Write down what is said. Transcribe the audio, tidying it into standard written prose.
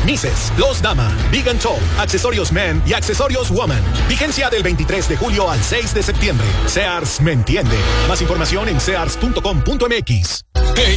Mises, Los Dama, Big and Tall, accesorios Men y accesorios Woman. Vigencia del 23 de julio al 6 de septiembre. Sears me entiende. Más información en sears.com.mx.